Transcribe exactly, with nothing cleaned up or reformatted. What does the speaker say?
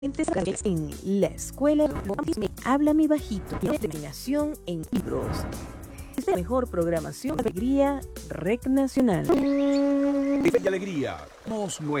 En la escuela me habla mi bajito. Determinación en libros. Es la mejor programación de alegría, Red Nacional. Y alegría. Somos nuestros.